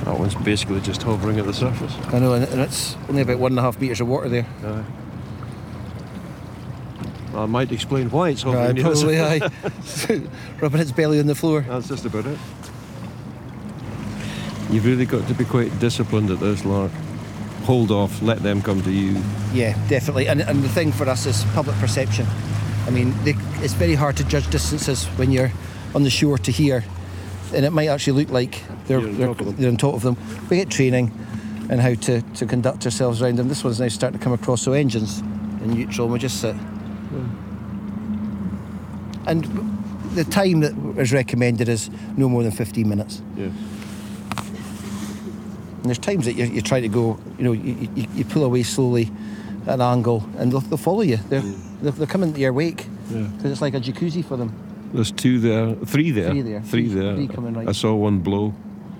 That one's basically just hovering at the surface. I know, and it's only about 1.5 metres of water there. Well, I might explain why it's hovering near the surface. Probably, rubbing its belly on the floor. That's just about it. You've really got to be quite disciplined at this, Lark. Hold off, let them come to you. Yeah, definitely. And the thing for us is public perception. I mean, it's very hard to judge distances when you're on the shore to here, and it might actually look like they're on top of them. We get training and how to conduct ourselves around them. This one's now starting to come across, so engines in neutral, and we just sit. And the time that is recommended is no more than 15 minutes. Yeah. And there's times that you try to go, you pull away slowly at an angle, and they'll follow you. They'll come into your wake, because it's like a jacuzzi for them. There's three there. Three there. Three coming right. I saw one blow.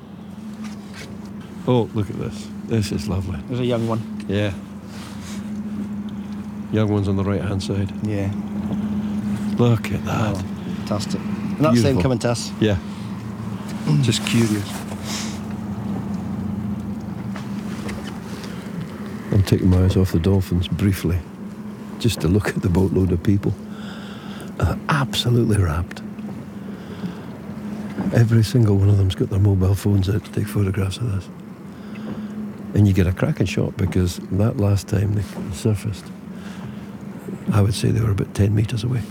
Oh, look at this. This is lovely. There's a young one. Yeah. Young one's on the right-hand side. Yeah. Look at that. Oh, fantastic. And that's Beautiful. them coming to us. Yeah. Just curious. I'm taking my eyes off the dolphins briefly, just to look at the boatload of people. Absolutely rapt. Every single one of them's got their mobile phones out to take photographs of this. And you get a cracking shot, because that last time they surfaced, I would say they were about 10 metres away.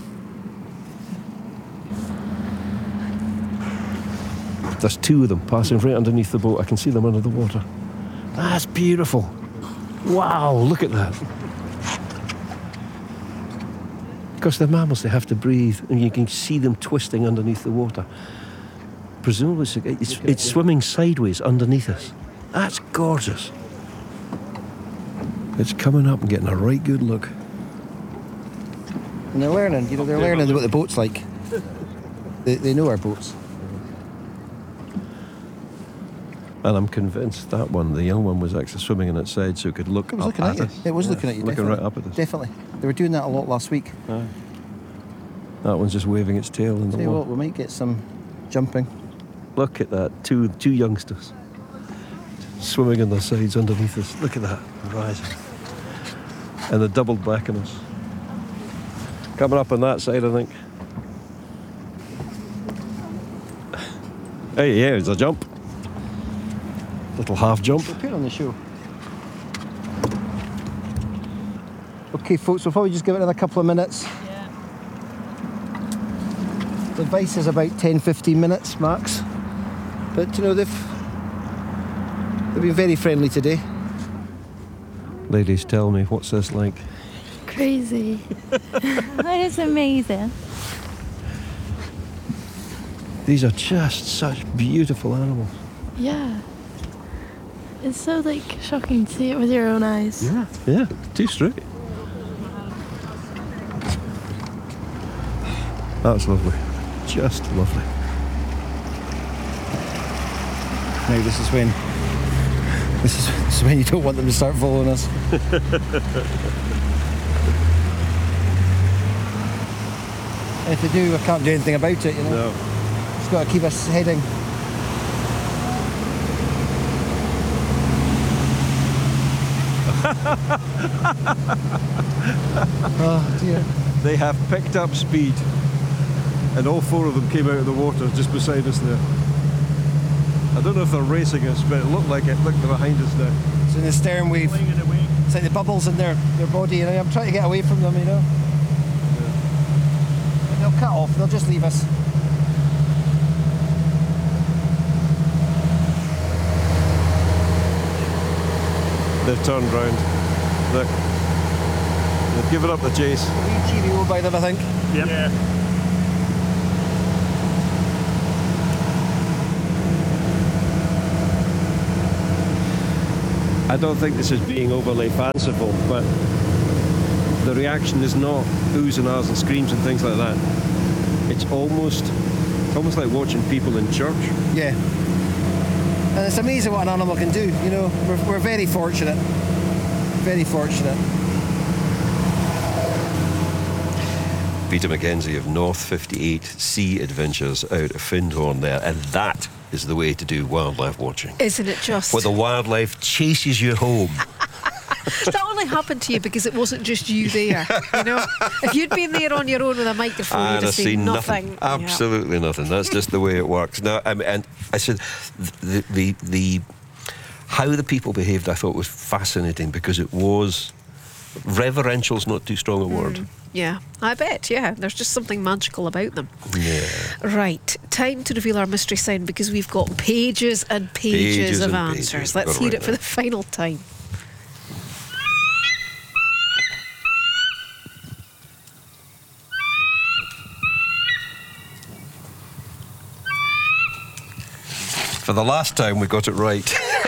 There's two of them passing right underneath the boat. I can see them under the water. That's beautiful. Wow, look at that. Because they're mammals, they have to breathe, and you can see them twisting underneath the water. Presumably it's swimming sideways underneath us. That's gorgeous. It's coming up and getting a right good look. And they're learning, they're learning what the boat's like. They know our boats. And I'm convinced that one, the young one, was actually swimming on its side so it could look up looking at us. It was looking at you, looking right up at us. Definitely. They were doing that a lot last week. Aye. That one's just waving its tail in the Tell you water. what, we might get some jumping. Look at that, two youngsters swimming on their sides underneath us. Look at that, rising. And they doubled back on us. Coming up on that side, I think. Hey, yeah, it's a jump. Little half jump. We'll put it on the show. Okay, folks, we'll probably just give it another couple of minutes. Yeah. The advice is about 10-15 minutes max. But, they've been very friendly today. Ladies, tell me, what's this like? Crazy. That is amazing. These are just such beautiful animals. Yeah. It's so shocking to see it with your own eyes. Yeah, too straight. That's lovely. Just lovely. Now this is when you don't want them to start following us. And if they do, I can't do anything about it, No. Just got to keep us heading. Oh dear. They have picked up speed, and all four of them came out of the water just beside us there. I don't know if they're racing us, but it looked like it. Look, they're behind us now. It's in the stern wave. It's like the bubbles in their body, I'm trying to get away from them, Yeah. They'll cut off, they'll just leave us. They've turned round. Look. They've given up the chase. A wee cheerio by them, I think. Yep. Yeah. I don't think this is being overly fanciful, but the reaction is not oohs and ahs and screams and things like that. It's almost like watching people in church. Yeah. And it's amazing what an animal can do, We're very fortunate. Very fortunate. Peter Mackenzie of North 58 Sea Adventures out of Findhorn there, and that is the way to do wildlife watching. Isn't it just? Where the wildlife chases you home. That only happened to you because it wasn't just you there. You know, if you'd been there on your own with a microphone, you'd have seen nothing. Absolutely nothing. That's just the way it works. Now, and I said the how the people behaved, I thought was fascinating because it was reverential's not too strong a word. Yeah, I bet. Yeah, there's just something magical about them. Yeah. Right, time to reveal our mystery sound because we've got pages and pages of answers. Let's hear it for the final time. For the last time, we got it right.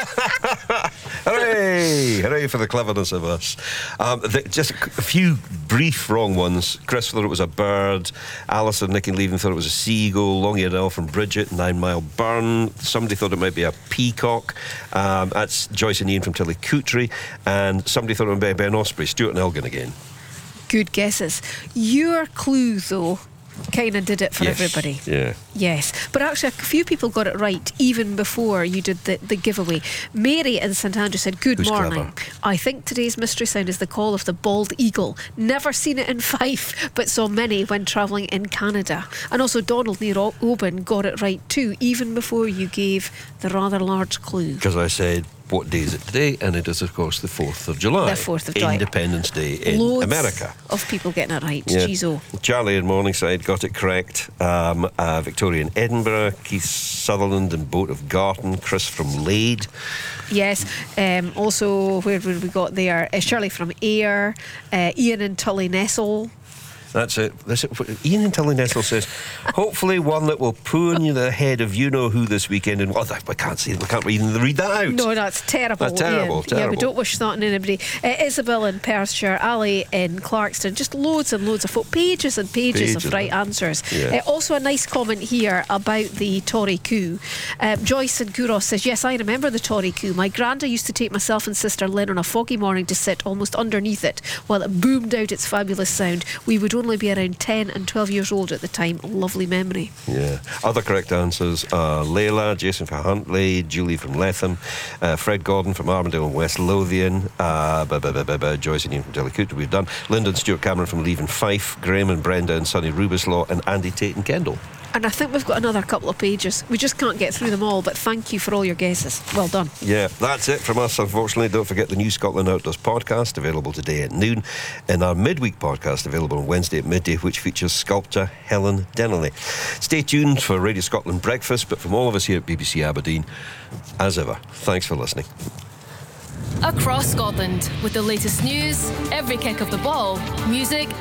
Hooray! Hooray for the cleverness of us. Just a few brief wrong ones. Chris thought it was a bird. Alice and Nick and Leven thought it was a seagull. Long-eared elf from Bridget, 9 Mile Burn. Somebody thought it might be a peacock. That's Joyce and Ian from Tillycootery. And somebody thought it might be Ben Osprey. Stuart and Elgin again. Good guesses. Your clue, though, kind of did it for everybody. Yeah. Yes, but actually a few people got it right even before you did the giveaway. Mary in St Andrew said, good morning. Clever? I think today's mystery sound is the call of the bald eagle. Never seen it in Fife, but saw many when travelling in Canada. And also Donald near Oban got it right too, even before you gave the rather large clue. Because I said, what day is it today? And it is, of course, the 4th of July. The 4th of July. Independence Day in Loads America. of people getting it right. Yeah. Jeez, Charlie in Morningside got it correct. Victoria in Edinburgh. Keith Sutherland in Boat of Garton. Chris from Lade. Yes. Also, where we got there? Shirley from Ayr. Ian in Tully-Nestle. That's it. Ian in Tully-Nestle says, hopefully one that will poo in the head of you-know-who this weekend. And I can't see it. We can't even read that out. No, that's terrible. That's terrible, Ian. terrible. Yeah, we don't wish that on anybody. Isabel in Perthshire, Ali in Clarkston. Just loads and loads of pages and pages of right answers. Yeah. Also a nice comment here about the Tory coup. Joyce in Couros says, yes, I remember the Tory coup. My granda used to take myself and sister Lynn on a foggy morning to sit almost underneath it while it boomed out its fabulous sound. We would only be around 10 and 12 years old at the time. Lovely memory. Yeah. Other correct answers: Layla, Jason from Huntley, Julie from Letham, Fred Gordon from Armandale and West Lothian, Joyce and Ian from Tillycootery. We've done. Lyndon Stuart Cameron from Leven Fife, Graham and Brenda and Sonny Rubislaw, and Andy Tate and Kendall. And I think we've got another couple of pages. We just can't get through them all, but thank you for all your guesses. Well done. Yeah, that's it from us, unfortunately. Don't forget the New Scotland Outdoors podcast, available today at noon, and our midweek podcast, available on Wednesday at midday, which features sculptor Helen Dennerley. Stay tuned for Radio Scotland Breakfast, but from all of us here at BBC Aberdeen, as ever, thanks for listening. Across Scotland, with the latest news, every kick of the ball, music